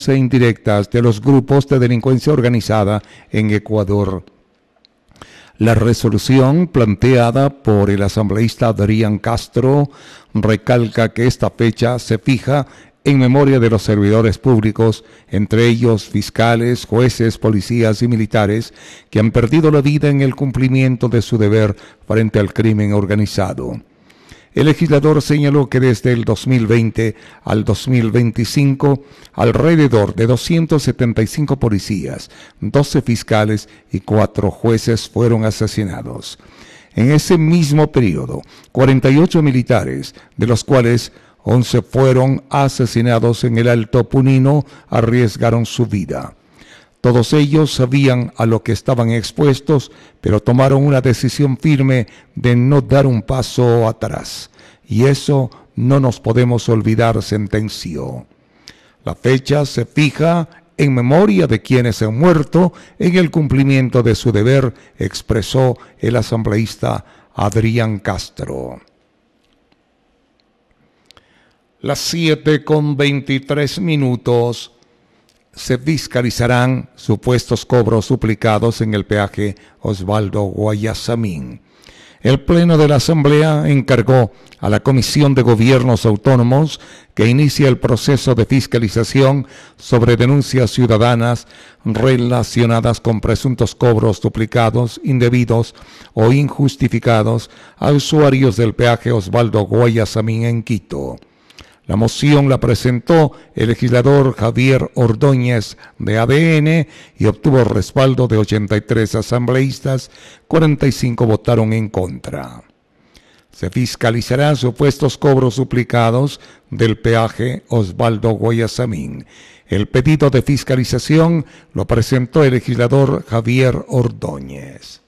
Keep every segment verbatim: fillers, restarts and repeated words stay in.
e indirectas de los grupos de delincuencia organizada en Ecuador. La resolución planteada por el asambleísta Adrián Castro recalca que esta fecha se fija en memoria de los servidores públicos, entre ellos fiscales, jueces, policías y militares, que han perdido la vida en el cumplimiento de su deber frente al crimen organizado. El legislador señaló que desde el dos mil veinte al dos mil veinticinco, alrededor de doscientos setenta y cinco policías, doce fiscales y cuatro jueces fueron asesinados. En ese mismo periodo, cuarenta y ocho militares, de los cuales once fueron asesinados en el Alto Punino, arriesgaron su vida. Todos ellos sabían a lo que estaban expuestos, pero tomaron una decisión firme de no dar un paso atrás. Y eso no nos podemos olvidar, sentenció. La fecha se fija en memoria de quienes han muerto en el cumplimiento de su deber, expresó el asambleísta Adrián Castro. Las siete con veintitrés minutos. Se fiscalizarán supuestos cobros duplicados en el peaje Osvaldo Guayasamín. El Pleno de la Asamblea encargó a la Comisión de Gobiernos Autónomos que inicie el proceso de fiscalización sobre denuncias ciudadanas relacionadas con presuntos cobros duplicados, indebidos o injustificados a usuarios del peaje Osvaldo Guayasamín en Quito. La moción la presentó el legislador Javier Ordóñez de A D N y obtuvo respaldo de ochenta y tres asambleístas, cuarenta y cinco votaron en contra. Se fiscalizarán supuestos cobros duplicados del peaje Osvaldo Guayasamín. El pedido de fiscalización lo presentó el legislador Javier Ordóñez.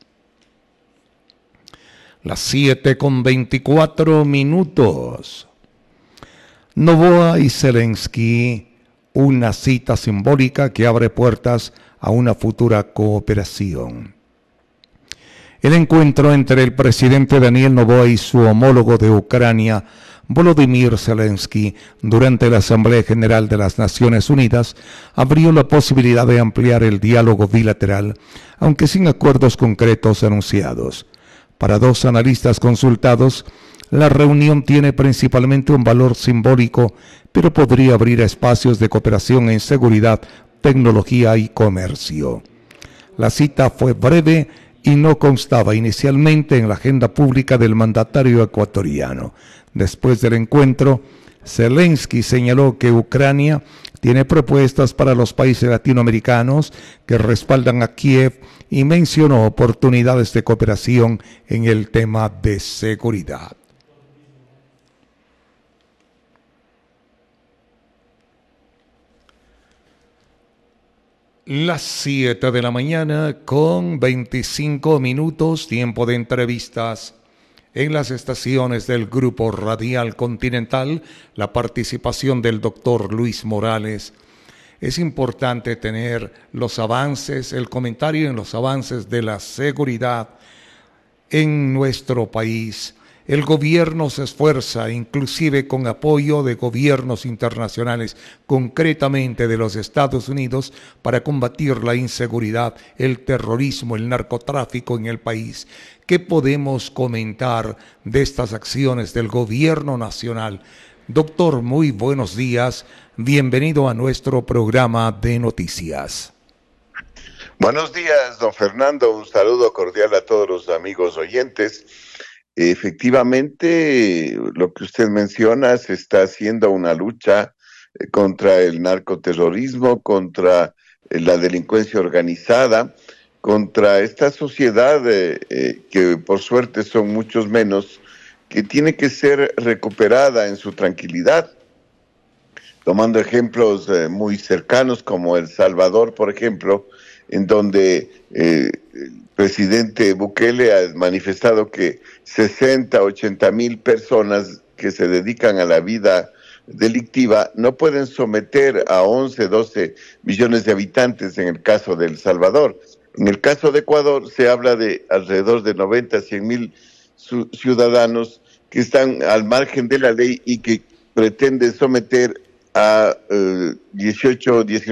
Las siete con veinticuatro minutos. Noboa y Zelensky, una cita simbólica que abre puertas a una futura cooperación. El encuentro entre el presidente Daniel Noboa y su homólogo de Ucrania, Volodymyr Zelensky, durante la Asamblea General de las Naciones Unidas, abrió la posibilidad de ampliar el diálogo bilateral, aunque sin acuerdos concretos anunciados. Para dos analistas consultados, la reunión tiene principalmente un valor simbólico, pero podría abrir espacios de cooperación en seguridad, tecnología y comercio. La cita fue breve y no constaba inicialmente en la agenda pública del mandatario ecuatoriano. Después del encuentro, Zelensky señaló que Ucrania tiene propuestas para los países latinoamericanos que respaldan a Kiev y mencionó oportunidades de cooperación en el tema de seguridad. Las siete de la mañana con veinticinco minutos, tiempo de entrevistas. En las estaciones del Grupo Radial Continental, la participación del doctor Luis Morales. Es importante tener los avances, el comentario en los avances de la seguridad en nuestro país. El gobierno se esfuerza, inclusive con apoyo de gobiernos internacionales, concretamente de los Estados Unidos, para combatir la inseguridad, el terrorismo, el narcotráfico en el país. ¿Qué podemos comentar de estas acciones del gobierno nacional? Doctor, muy buenos días. Bienvenido a nuestro programa de noticias. Buenos días, don Fernando. Un saludo cordial a todos los amigos oyentes. Efectivamente, lo que usted menciona, se está haciendo una lucha contra el narcoterrorismo, contra la delincuencia organizada, contra esta sociedad eh, eh, que por suerte son muchos menos, que tiene que ser recuperada en su tranquilidad. Tomando ejemplos eh, muy cercanos como El Salvador, por ejemplo, en donde eh, el presidente Bukele ha manifestado que sesenta, ochenta mil personas que se dedican a la vida delictiva no pueden someter a once, doce millones de habitantes en el caso de El Salvador. En el caso de Ecuador se habla de alrededor de noventa, cien mil ciudadanos que están al margen de la ley y que pretenden someter a eh, dieciocho, diecinueve